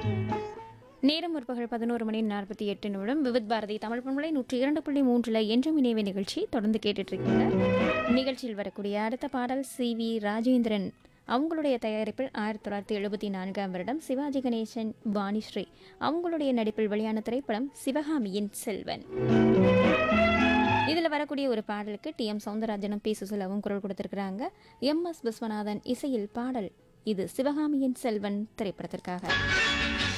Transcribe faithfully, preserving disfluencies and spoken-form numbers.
நேரம் முற்பகல் பதினோரு மணி நாற்பத்தி எட்டு நிமிடம். விவித் பாரதி தமிழ் பண்பலை நூற்றி இரண்டு புள்ளி மூன்றில் என்றும் இணைவு நிகழ்ச்சி தொடர்ந்து கேட்டுட்டு இருக்கீங்க. நிகழ்ச்சியில் வரக்கூடிய அடுத்த பாடல் சி வி ராஜேந்திரன் அவங்களுடைய தயாரிப்பில் ஆயிரத்தி தொள்ளாயிரத்தி எழுபத்தி நான்காம் வருடம் சிவாஜி கணேசன் வாணிஸ்ரீ அவங்களுடைய நடிப்பில் வெளியான திரைப்படம் சிவகாமியின் செல்வன். இதில் வரக்கூடிய ஒரு பாடலுக்கு டி எம் சௌந்தரராஜனும் பி சுசிலாவும் குரல் கொடுத்திருக்கிறாங்க. எம் எஸ் விஸ்வநாதன் இசையில் பாடல். இது சிவகாமியின் செல்வன் திரைப்படத்திற்காக.